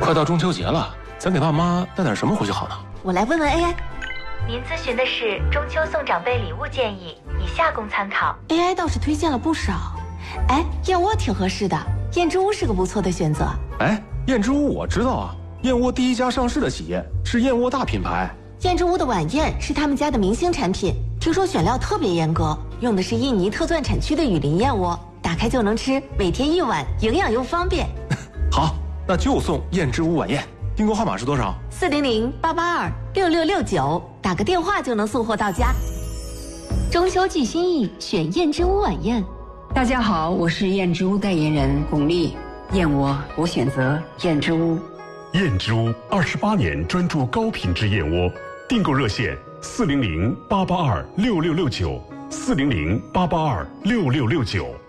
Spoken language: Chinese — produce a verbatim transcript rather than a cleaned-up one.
快到中秋节了，咱给爸妈带点什么回去好呢？ 我来问问 A I。 您咨询的是中秋送长辈礼物建议，以下供参考。 A I 倒是推荐了不少。哎，燕窝挺合适的，燕之屋是个不错的选择。 哎，燕之屋我知道啊，燕窝第一家上市的企业是燕窝大品牌。 燕之屋的晚宴是他们家的明星产品，听说选料特别严格，用的是印尼特钻产区的雨林燕窝，打开就能吃，每天一碗，营养又方便。 好，那就送燕之屋晚宴。订购号码是多少？ 四零零八八二六六六九，打个电话就能送货到家。 中秋寄心意，选燕之屋晚宴。 大家好，我是燕之屋代言人巩俐。燕窝，我选择燕之屋。 燕之屋二十八年专注高品质燕窝，订购热线四零零八八二六六六九，四零零八八二六六六九。